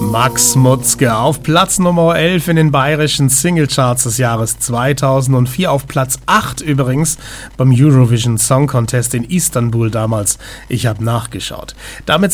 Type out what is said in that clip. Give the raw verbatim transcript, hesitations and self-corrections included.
Max Mutzke auf Platz Nummer elf in den bayerischen Singlecharts des Jahres zweitausendvier, auf Platz acht übrigens beim Eurovision Song Contest in Istanbul damals. Ich habe nachgeschaut. Damit